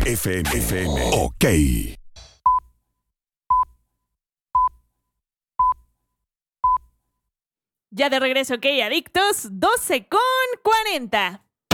FM. Ok. Ya de regreso, ok, adictos, 12:40.